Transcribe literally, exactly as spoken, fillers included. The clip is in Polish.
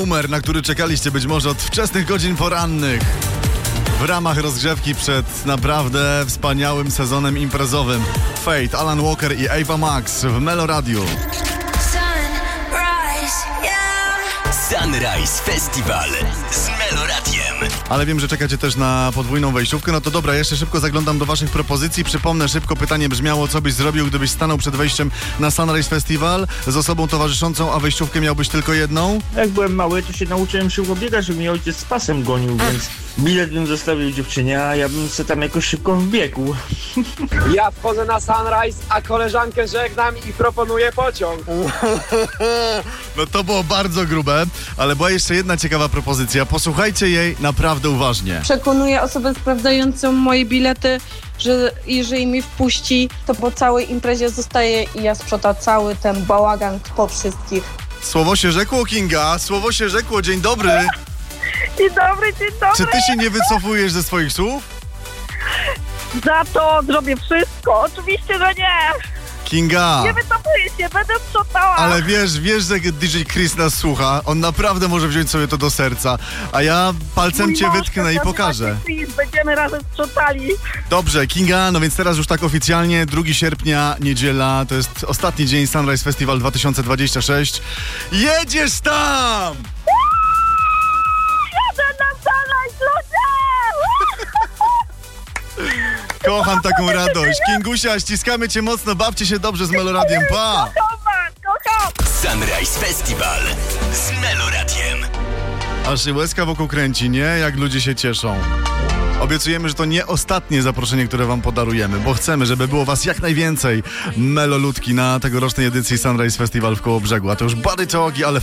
numer, na który czekaliście być może od wczesnych godzin porannych. W ramach rozgrzewki przed naprawdę wspaniałym sezonem imprezowym. Fate, Alan Walker i Ava Max w Melo Radio. Sunrise Festival z Meloradiem. Ale wiem, że czekacie też na podwójną wejściówkę. No to dobra, jeszcze szybko zaglądam do waszych propozycji. Przypomnę szybko, pytanie brzmiało, co byś zrobił, gdybyś stanął przed wejściem na Sunrise Festival z osobą towarzyszącą, a wejściówkę miałbyś tylko jedną? Jak byłem mały, to się nauczyłem szybko biegać, żeby mnie ojciec z pasem gonił, więc bilet bym zostawił dziewczynie, a ja bym se tam jakoś szybko wbiegł. Ja wchodzę na Sunrise, a koleżankę żegnam i proponuję pociąg. No to było bardzo grube, ale była jeszcze jedna ciekawa propozycja. Posłuchajcie jej naprawdę uważnie. Przekonuję osobę sprawdzającą moje bilety, że jeżeli mi wpuści, to po całej imprezie zostaje i ja sprzątam cały ten bałagan po wszystkich. Słowo się rzekło, Kinga, słowo się rzekło, dzień dobry. Dzień dobry, dzień dobry. Czy ty się nie wycofujesz ze swoich słów? Za to zrobię wszystko. Oczywiście, że nie. Kinga. Nie wycofuję się, będę sprzątała. Ale wiesz, wiesz, że D J Chris nas słucha. On naprawdę może wziąć sobie to do serca. A ja palcem Mój cię mąż wytknę i nazywa pokażę. się Chris, będziemy razem sprzątali. Dobrze, Kinga, no więc teraz już tak oficjalnie, drugiego sierpnia, niedziela, to jest ostatni dzień Sunrise Festival dwa tysiące dwudziesty szósty. Jedziesz tam! Jadę na Sunrise, ludzie! Kocham taką radość. Kingusia, ściskamy cię mocno, bawcie się dobrze z Meloradiem, pa! Kocham was, kocham! Sunrise Festival z Meloradiem. Aż się łezka wokół kręci, nie? Jak ludzie się cieszą. Obiecujemy, że to nie ostatnie zaproszenie, które wam podarujemy, bo chcemy, żeby było was jak najwięcej meloludki na tegorocznej edycji Sunrise Festival w Kołobrzegu. A to już body talki, ale